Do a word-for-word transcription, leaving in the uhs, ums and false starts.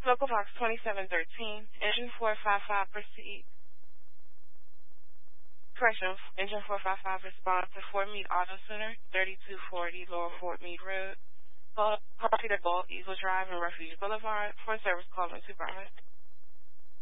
Local Box twenty-seven thirteen, engine four five five proceed. Correction, engine four five five responds to Fort Meade Auto Center, thirty-two forty Lower Fort Meade Road, Party at Bald Eagle Drive and Refuge Boulevard, for service call and supervisor.